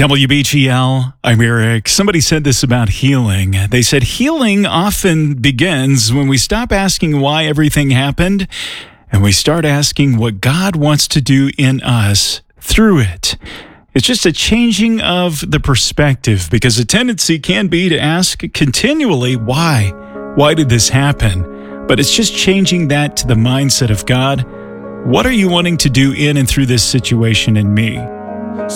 WBGL, I'm Eric. Somebody said this about healing. They said healing often begins when we stop asking why everything happened and we start asking what God wants to do in us through it. It's just a changing of the perspective, because the tendency can be to ask continually, why? Why did this happen? But it's just changing that to the mindset of God. What are you wanting to do in and through this situation in me?